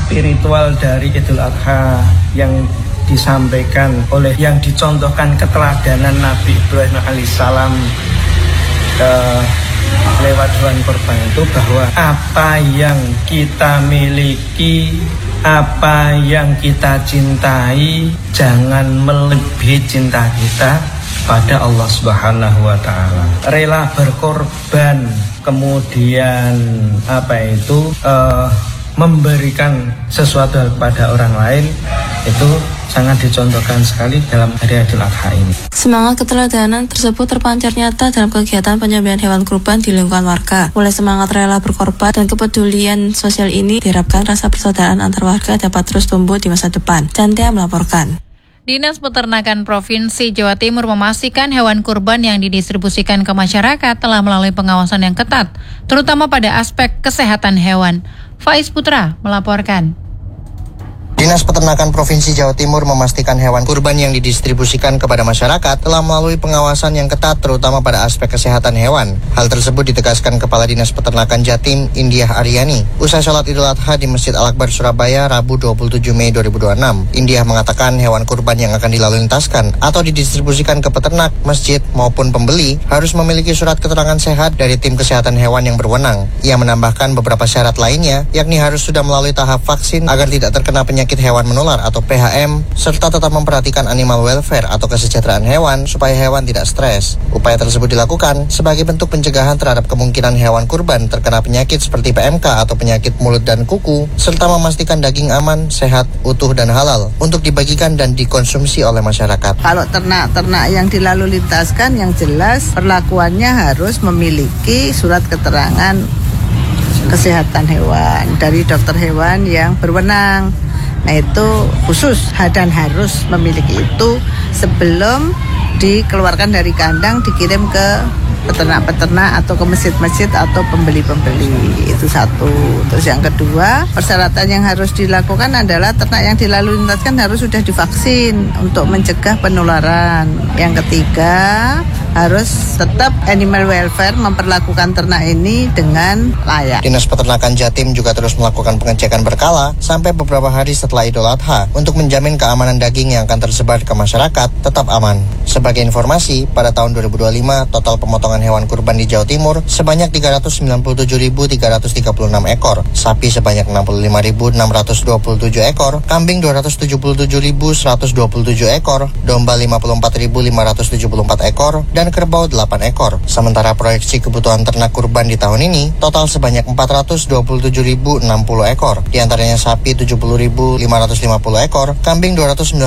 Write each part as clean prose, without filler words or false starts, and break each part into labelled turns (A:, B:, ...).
A: spiritual dari Idul Adha yang disampaikan oleh yang dicontohkan keteladanan Nabi Ibrahim alaihissalam lewat hewan kurban itu, bahwa apa yang kita miliki, apa yang kita cintai, jangan melebihi cinta kita pada Allah Subhanahu wa taala. Rela berkorban, kemudian memberikan sesuatu kepada orang lain, itu sangat dicontohkan sekali dalam hari Idul Adha ini.
B: Semangat keteladanan tersebut terpancar nyata dalam kegiatan penyembelihan hewan kurban di lingkungan warga. Mulai semangat rela berkorban dan kepedulian sosial ini diharapkan rasa persaudaraan antar warga dapat terus tumbuh di masa depan. Cantia melaporkan.
C: Dinas Peternakan Provinsi Jawa Timur memastikan hewan kurban yang didistribusikan ke masyarakat telah melalui pengawasan yang ketat, terutama pada aspek kesehatan hewan. Faiz Putra melaporkan.
D: Dinas Peternakan Provinsi Jawa Timur memastikan hewan kurban yang didistribusikan kepada masyarakat telah melalui pengawasan yang ketat terutama pada aspek kesehatan hewan. Hal tersebut ditegaskan Kepala Dinas Peternakan Jatim, Indiah Aryani, usai sholat Idul Adha di Masjid Al-Akbar Surabaya Rabu 27 Mei 2026. Indiah mengatakan hewan kurban yang akan dilalu lintaskan atau didistribusikan ke peternak, masjid maupun pembeli harus memiliki surat keterangan sehat dari tim kesehatan hewan yang berwenang. Ia menambahkan beberapa syarat lainnya, yakni harus sudah melalui tahap vaksin agar tidak terkena penyakit hewan menular atau PHM, serta tetap memperhatikan animal welfare atau kesejahteraan hewan supaya hewan tidak stres. Upaya tersebut dilakukan sebagai bentuk pencegahan terhadap kemungkinan hewan kurban terkena penyakit seperti PMK atau penyakit mulut dan kuku, serta memastikan daging aman, sehat, utuh dan halal untuk dibagikan dan dikonsumsi oleh masyarakat.
E: Kalau ternak-ternak yang dilalu lintaskan, yang jelas perlakuannya harus memiliki surat keterangan kesehatan hewan dari dokter hewan yang berwenang. Nah itu khusus dan harus memiliki itu sebelum dikeluarkan dari kandang dikirim ke peternak-peternak atau ke masjid-masjid atau pembeli-pembeli. Itu satu. Terus yang kedua, persyaratan yang harus dilakukan adalah ternak yang dilalu lintaskan harus sudah divaksin untuk mencegah penularan. Yang ketiga, harus tetap animal welfare memperlakukan ternak ini dengan layak.
D: Dinas Peternakan Jatim juga terus melakukan pengecekan berkala sampai beberapa hari setelah Idul Adha untuk menjamin keamanan daging yang akan tersebar ke masyarakat tetap aman. Sebagai informasi, pada tahun 2025 total pemotongan hewan kurban di Jawa Timur sebanyak 397.336 ekor, sapi sebanyak 65.627 ekor, kambing 277.127 ekor, domba 54.574 ekor, dan kerbau 8 ekor. Sementara proyeksi kebutuhan ternak kurban di tahun ini total sebanyak 427.060 ekor. Di antaranya sapi 70.550 ekor, kambing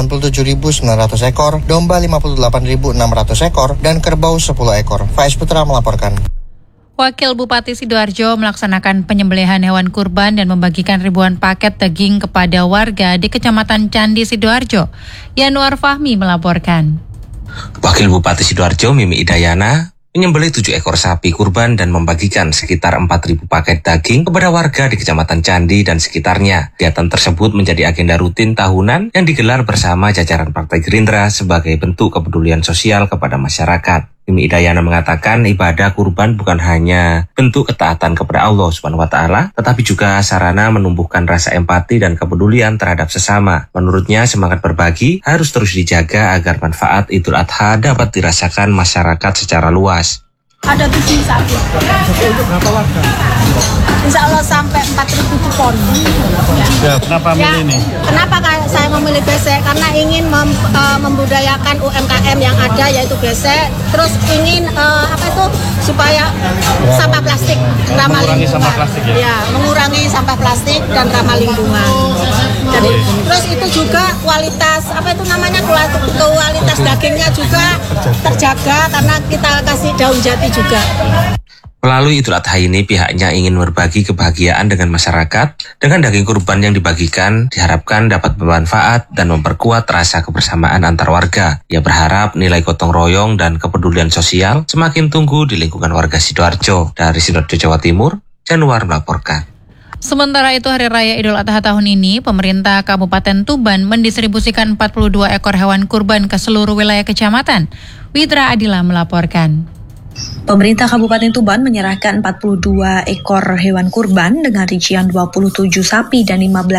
D: 297.900 ekor, domba 58.600 ekor, dan kerbau 10 ekor. Faiz Putra melaporkan.
C: Wakil Bupati Sidoarjo melaksanakan penyembelihan hewan kurban dan membagikan ribuan paket daging kepada warga di Kecamatan Candi Sidoarjo. Yanuar Fahmi melaporkan.
F: Wakil Bupati Sidoarjo Mimi Idayana menyembelih 7 ekor sapi kurban dan membagikan sekitar 4.000 paket daging kepada warga di Kecamatan Candi dan sekitarnya. Kegiatan tersebut menjadi agenda rutin tahunan yang digelar bersama jajaran Partai Gerindra sebagai bentuk kepedulian sosial kepada masyarakat. Mimi Idayana mengatakan ibadah kurban bukan hanya bentuk ketaatan kepada Allah Subhanahu wa taala, tetapi juga sarana menumbuhkan rasa empati dan kepedulian terhadap sesama. Menurutnya semangat berbagi harus terus dijaga agar manfaat Idul Adha dapat dirasakan masyarakat secara luas.
G: Ada 7 sapi.
A: Untuk berapa warga?
G: Insya Allah sampai 4.000 kupon.
A: Ya, kenapa milih ini?
G: Kenapa saya memilih besek? Karena ingin membudayakan UMKM yang ada yaitu besek. Terus ingin supaya sampah plastik ramah lingkungan. Mengurangi sampah plastik ya? Ya, mengurangi sampah plastik dan ramah lingkungan. Jadi terus itu juga kualitas kualitas dagingnya juga terjaga karena kita kasih daun jati juga.
F: Melalui Idul Adha ini pihaknya ingin berbagi kebahagiaan dengan masyarakat. Dengan daging kurban yang dibagikan diharapkan dapat bermanfaat dan memperkuat rasa kebersamaan antar warga. Ia berharap nilai gotong royong dan kepedulian sosial semakin tumbuh di lingkungan warga Sidoarjo. Dari Sidoarjo, Jawa Timur, Januar melaporkan.
C: Sementara itu Hari Raya Idul Adha tahun ini, pemerintah Kabupaten Tuban mendistribusikan 42 ekor hewan kurban ke seluruh wilayah kecamatan. Witra Adila melaporkan.
H: Pemerintah Kabupaten Tuban menyerahkan 42 ekor hewan kurban dengan rincian 27 sapi dan 15